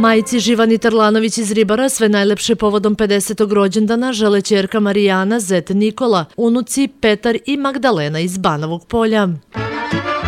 Majci Živani Tarlanović iz Ribara sve najlepše povodom 50. rođendana žele ćerka Marijana, zet Nikola, unuci Petar i Magdalena iz Banovog Polja.